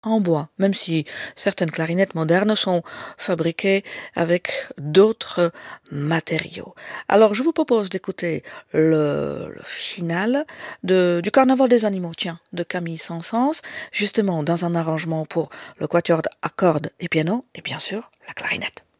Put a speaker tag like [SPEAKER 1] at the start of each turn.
[SPEAKER 1] en bois, même si certaines clarinettes modernes sont fabriquées avec d'autres matériaux. Alors, je vous propose d'écouter le final du Carnaval des animaux, tiens, de Camille Saint-Saëns, justement dans un arrangement pour le quatuor à cordes et piano, et bien sûr la clarinette.